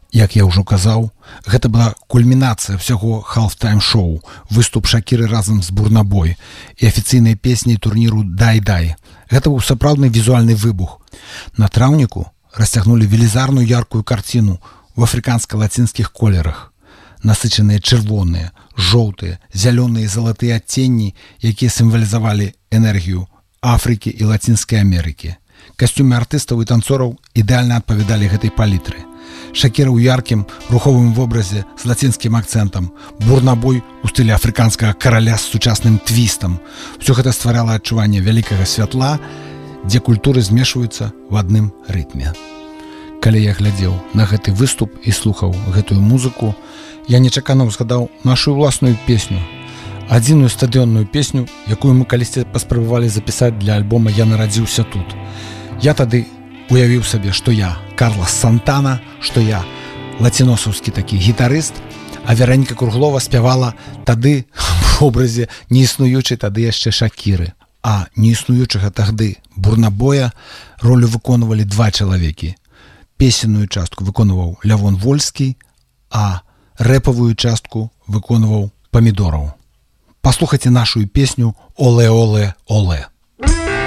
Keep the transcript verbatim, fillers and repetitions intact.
Як я ўжо казаў, гэта была кульмінацыя ўсяго халфтайм-шоу, выступ Шакіры разам з Бурнабой і афіцыйнай песняй турніру «Дай-дай». Гэта быў сапраўдны візуальны выбух. На траўніку расцягнулі велізарную яркую карціну ў афрыканска-лацінскіх колерах. Насычаныя чырвоныя, жоўтыя, зялёныя і залатыя адценні, якія сімвалізавалі энергію Афрыкі і Лацінскай Амерыкі. Касцюмы артыстаў і танцораў ідэальна адпавядалі гэтай палітры. Шакіра ў яркім руховым вобразе з лацінскім акцэнтам, Бурнабой у стылі афрыканскага караля з сучасным твістам. Усё гэта стварала адчуванне вялікага святла, дзе культуры змешваюцца ў адным рытме. Калі я глядзеў на гэты выступ і слухаў гэтую музыку, я нечакана ўзгадаў нашу ўласную песню. Адзіную стадыённую песню, якую мы калісьці паспрабавалі запісаць для альбома «Я нарадзіўся тут». Я тады уявіў сабе, што я Карлас Сантана, што я лаціносаўскі такі гітарыст, а Вераніка Круглова спявала тады в образе неіснуючай тады яшчэ Шакіры. А неіснуючага тады Бурнабоя ролю выконвалі два чалавекі. Песенную частку выконваў Лявон Вольскі, а рэпавую частку выконваў Памідораў. Паслухайце нашу песню «Оле-оле-оле».